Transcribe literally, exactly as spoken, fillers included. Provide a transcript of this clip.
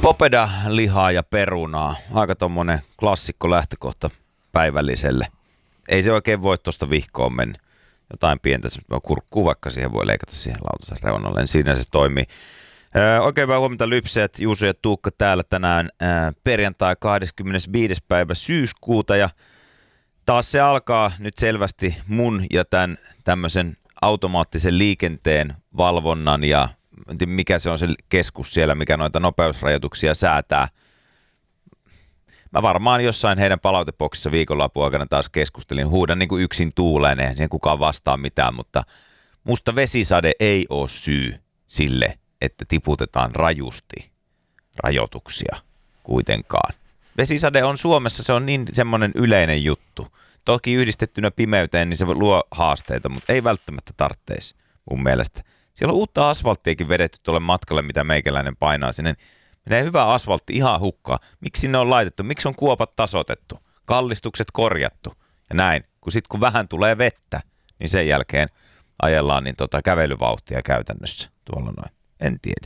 Popeda, lihaa ja perunaa. Aika tommonen klassikko lähtökohta päivälliselle. Ei se oikein voi tuosta vihkoon mennä. Jotain pientä, kurkkuu vaikka siihen voi leikata siihen lautasen reunalle. Siinä se toimii. Öö, oikein hyvää huomenta lypseet. Juuso ja Tuukka täällä tänään öö, perjantai kahdeskymmenesviides päivä syyskuuta. Ja taas se alkaa nyt selvästi mun ja tämän tämmöisen automaattisen liikenteen valvonnan ja en tiedä, mikä se on se keskus siellä, mikä noita nopeusrajoituksia säätää. Mä varmaan jossain heidän palautepoksissa viikonlopun aikana taas keskustelin. Huudan niin kuin yksin tuuleen, eihän siihen kukaan vastaa mitään, mutta musta vesisade ei ole syy sille, että tiputetaan rajusti rajoituksia kuitenkaan. Vesisade on Suomessa, se on niin semmoinen yleinen juttu. Toki yhdistettynä pimeyteen, niin se luo haasteita, mutta ei välttämättä tarvitsisi mun mielestä. Siellä on uutta asfalttiakin vedetty tuolle matkalle, mitä meikäläinen painaa sinne. Menee hyvä asfaltti ihan hukkaa. Miksi sinne on laitettu? Miksi on kuopat tasoitettu? Kallistukset korjattu ja näin. Kun sitten kun vähän tulee vettä, niin sen jälkeen ajellaan niin tota kävelyvauhtia käytännössä tuolla noin. En tiedä.